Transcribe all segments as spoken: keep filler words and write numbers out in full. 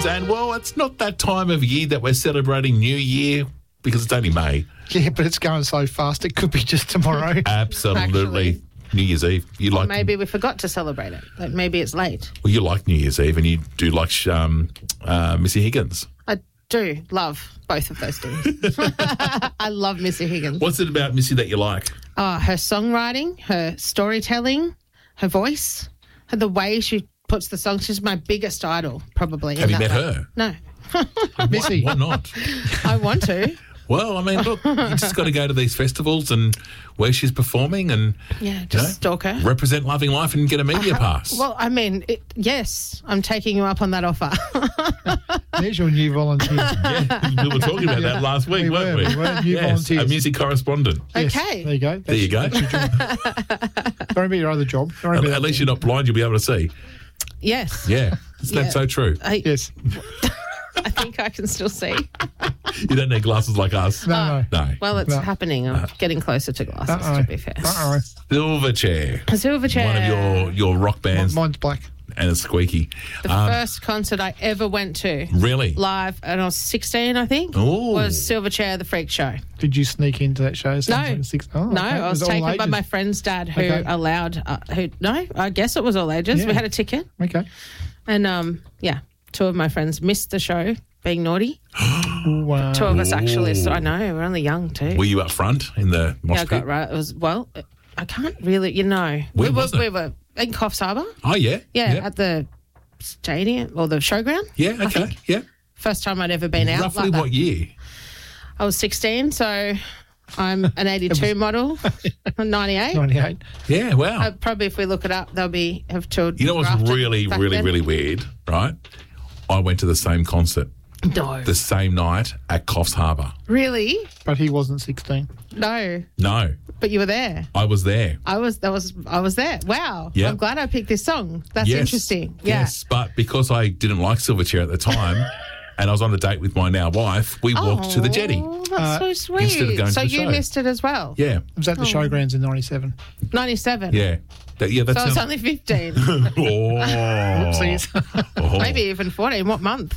Higgins. And, well, it's not that time of year that we're celebrating New Year because it's only May. Yeah, but it's going so fast. It could be just tomorrow. Absolutely. Actually. New Year's Eve. You Or like? maybe we forgot to celebrate it. Like maybe it's late. Well, you like New Year's Eve, and you do like um, uh, Missy Higgins. I do love both of those things. I love Missy Higgins. What's it about Missy that you like? Oh, her songwriting, her storytelling, her voice, her, the way she puts the songs. She's my biggest idol, probably. Have in you that met way. her? No. Missy. Why, why not? I want to. Well, I mean, look, you just got to go to these festivals and where she's performing and Yeah, just you know, stalk her. represent Loving Life and get a media pass. Well, I mean, it, yes, I'm taking you up on that offer. There's your new volunteer. yeah, we were talking about that last week, We weren't were, we? we were. New yes, volunteers. a music correspondent. Yes, Okay. there you go. There you go. That's your job. Don't be your other job. Don't At, be at least you're not blind, you'll be able to see. Yes. Yeah, isn't Yeah. that so true? I, Yes. I think I can still see. You don't need glasses like us. No, no. No. Well, it's No. happening. I'm getting closer to glasses, Uh-oh. to be fair. Uh-oh. Silverchair. Silverchair. One of your, your rock bands, Mine's black. and it's squeaky. The Um, first concert I ever went to really? live, and I was sixteen, I think, Ooh. was Silverchair, the Freak Show. Did you sneak into that show? Sounds No. like six- oh, No, okay. I was It all taken by ages. my friend's dad who Okay. allowed, uh, who, no, I guess it was all ages. Yeah. We had a ticket. Okay. And, um, yeah, two of my friends missed the show, being naughty. Wow. Two of us actually, so I know, we're only young too. Were you up front in the mosh yeah, I pit? got right. It was, well, I can't really, you know. Where we were, was it? we were in Coffs Harbour. Oh, yeah. Yeah, Yeah, at the stadium or the showground. yeah I okay. think. Yeah. First time I'd ever been out. Roughly like that. what year? I was sixteen, so I'm an eighty-two model, ninety-eight. ninety-eight. Yeah, wow. Uh, probably if we look it up, they'll be have toured. you know what's grafted really, back really, then. really weird, right? I went to the same concert No. the same night at Coffs Harbour. Really? But he wasn't sixteen. No. No, But you were there. I was there. I was that was I was there. Wow. Yeah. I'm glad I picked this song. That's Yes. interesting. Yeah. Yes, but because I didn't like Silverchair at the time and I was on a date with my now wife, we walked to the jetty. Oh, that's so sweet. instead of going so to the you show. missed it as well. Yeah, It was at the showgrounds in ninety-seven. ninety-seven. yeah. That, yeah, So that's I was only fifteen. oh. Oopsies. Oh. Maybe even fourteen. What month?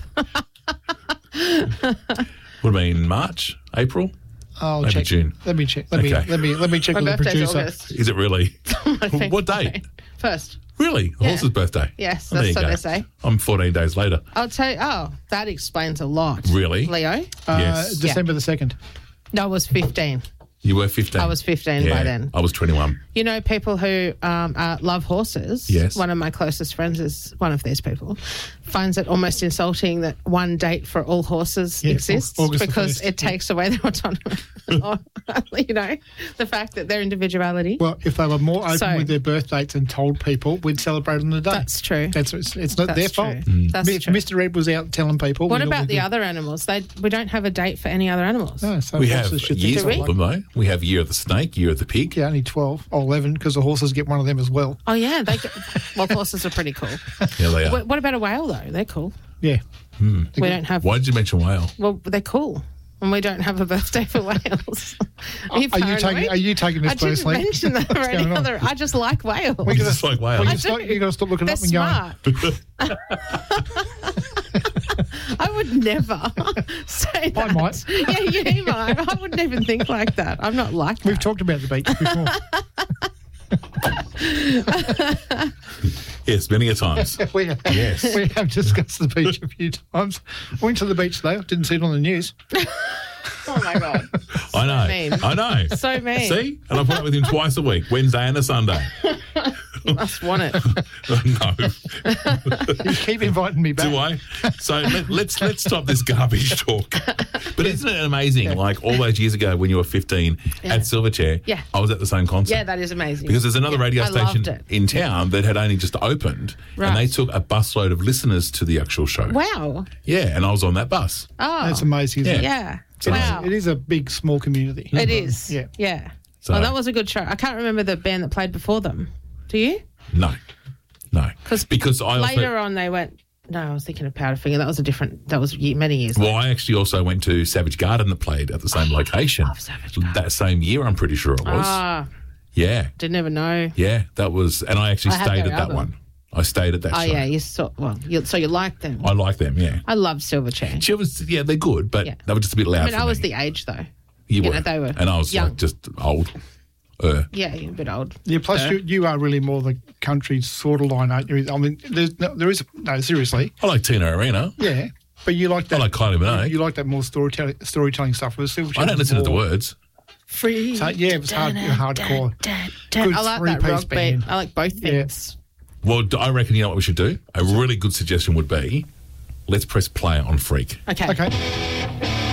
Would have been March, April. I'll Maybe check. June. Let me check. Let me Okay. let me let me check My with the birthday's producer. August. Is it really? I think What so. date? First. Really? The Yeah. horse's birthday? Yes, Well, there that's you what go. they say. I'm fourteen days later. I'll tell you. Oh, that explains a lot. Really? Leo? Uh, Yes. December the second. No, I was fifteen. You were fifteen? I was fifteen yeah, by then. I was twenty-one. You know, people who um, uh, love horses. Yes. One of my closest friends is one of these people. Finds it almost insulting that one date for all horses Yeah, exists August the because first, it takes away their autonomy. Or, you know, the fact that their individuality. Well, if they were more open So- with their birth dates and told people, we'd celebrate on the day. That's true. That's it's, it's not That's their true. fault. Mm. That's if true. Mister Ed was out telling people. What we'd all about be the good. other animals? They we don't have a date for any other animals. No, so We have horses should years think of so. them, though. We have Year of the Snake, Year of the Pig. Yeah, only twelve or eleven because the horses get one of them as well. Oh yeah, they. Get, well, horses are pretty cool. Yeah, they are. What, what about a whale though? They're cool. Yeah. We don't have. Why did you mention whale? Well, they're cool, and we don't have a birthday for whales. Are you, Are you paranoid? taking? Are you taking this I didn't personally? mention that for What's any going on? other. I just like whales. We It's just like whale. Well, I you stop, do. you got to stop looking They're up and going. smart. I would never say that. I might. Yeah, yeah, you might. I wouldn't even think like that. I'm not like that. We've talked about the beach before. Yes, many a times. we, have, Yes. we have discussed the beach a few times. Went to the beach today. Didn't see it on the news. Oh my god. I know. mean. I know. So mean. See? And I put up with him twice a week, Wednesday and a Sunday. You must want it. No. You keep inviting me back. Do I? So let, let's let's stop this garbage talk. But isn't it amazing? Like all those years ago when you were fifteen Yeah. at Silverchair, Yeah. I was at the same concert. Yeah, that is amazing. Because there's another Yeah, radio I station loved it. in town that had only just opened, Right. and they took a busload of listeners to the actual show. Wow. Yeah, and I was on that bus. Oh. That's amazing. Isn't Yeah. it? Yeah. It Wow. is, it is a big, small community. It is. Yeah. Yeah. So- Well, that was a good show. I can't remember the band that played before them. Do you? No, no, 'Cause because I also, Later on, they went. No, I was thinking of Powderfinger. That was a different. That was ye- many years. well, ago. I actually also went to Savage Garden that played at the same location. love Savage Garden. That same year, I'm pretty sure it was. Ah, yeah, didn't even know. yeah, that was, and I actually I have stayed their at that album. one. I stayed at that Oh, show. yeah. You saw, well, you, so you like them. I like them, yeah. I love Silverchair. She was, yeah, they're good, but Yeah. they were just a bit loud I mean, for I was me. the age, though. You, you were. know, they were And I was young. like just old. Uh, Yeah, you're a bit old. Yeah, plus Duh. you, you are really more the country sort of line, aren't you? I mean, there's no, there is no seriously, I like Tina Arena. yeah, but you like that. I like Kylie Minogue. You like that more storytelling storytelling stuff. With Silverchair, I don't listen to the more- words. Free. So, yeah, it was hard, hardcore. Good I like that three-piece rock beat. band. I like both Yeah. things. Well, I reckon you know what we should do? A really good suggestion would be let's press play on Freak. Okay. Okay.